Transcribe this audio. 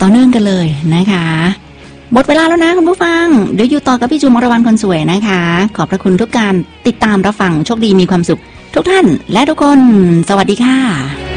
ต่อเนื่องกันเลยนะคะหมดเวลาแล้วนะคุณผู้ฟังเดี๋ยวอยู่ต่อกับพี่จูมรวรรณคนสวยนะคะขอบพระคุณทุกการติดตามรับฟังโชคดีมีความสุขทุกท่านและทุกคนสวัสดีค่ะ